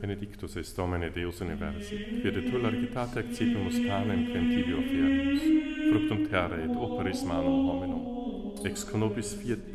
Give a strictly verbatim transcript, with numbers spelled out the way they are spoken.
Benedictus est Domine Deus universit, quia de tu largitate accipimus panem quem tibi oferimus, fructum terrae et operis manum hominum, ex conobis fiat